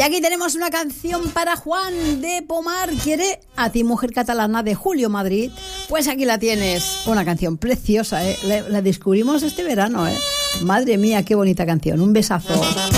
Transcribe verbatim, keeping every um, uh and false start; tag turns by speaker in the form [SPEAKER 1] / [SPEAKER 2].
[SPEAKER 1] aquí tenemos una canción para Juan de Pomar. ¿Quiere? A ti, mujer catalana, de Julio Madrid. Pues aquí la tienes. Una canción preciosa, ¿eh? La, la descubrimos este verano, ¿eh? Madre mía, qué bonita canción. Un besazo.